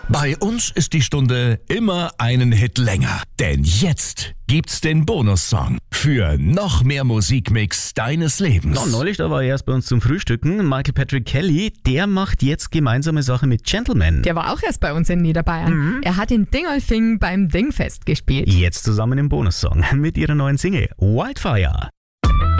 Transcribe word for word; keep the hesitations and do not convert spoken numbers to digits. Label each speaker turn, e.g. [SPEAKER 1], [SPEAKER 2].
[SPEAKER 1] Bei uns ist die Stunde immer einen Hit länger. Denn jetzt gibt's den Bonussong für noch mehr Musikmix deines Lebens.
[SPEAKER 2] Ja, neulich, da war er erst bei uns zum Frühstücken. Michael Patrick Kelly, der macht jetzt gemeinsame Sache mit Gentleman.
[SPEAKER 3] Der war auch erst bei uns in Niederbayern.
[SPEAKER 2] Mhm.
[SPEAKER 3] Er hat in Dingolfing beim Dingfest gespielt.
[SPEAKER 2] Jetzt zusammen im Bonussong mit ihrer neuen Single Wildfire.